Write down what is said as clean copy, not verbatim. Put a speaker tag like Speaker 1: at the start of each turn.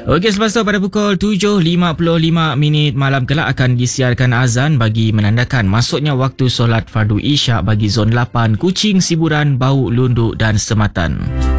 Speaker 1: Okey, selepas tu pada pukul 7.55 malam kelak akan disiarkan azan bagi menandakan masuknya waktu solat fardu isyak bagi zon 8 Kuching, Siburan, Bau, Lundu dan Sematan.